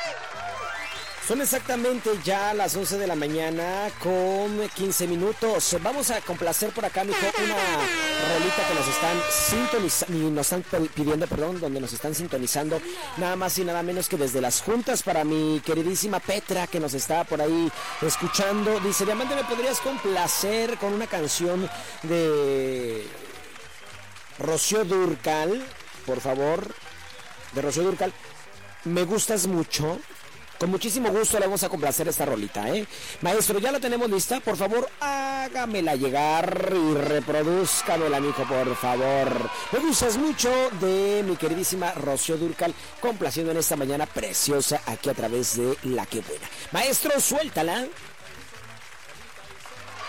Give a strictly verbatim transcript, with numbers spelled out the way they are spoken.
Son exactamente ya las once de la mañana con quince minutos. Vamos a complacer por acá, mijo, una rolita que nos están sintonizando, nos están pidiendo, perdón, donde nos están sintonizando, nada más y nada menos que desde las juntas, para mi queridísima Petra, que nos está por ahí escuchando. Dice, Diamante, ¿me podrías complacer con una canción de Rocío Dúrcal, por favor? De Rocío Dúrcal. Me gustas mucho. Con muchísimo gusto le vamos a complacer esta rolita, ¿eh? Maestro, ¿ya la tenemos lista? Por favor, hágamela llegar y reprodúzcamela, mijo, por favor. Me gustas mucho, de mi queridísima Rocío Dúrcal, complaciendo en esta mañana preciosa aquí a través de La Que Buena. Maestro, suéltala.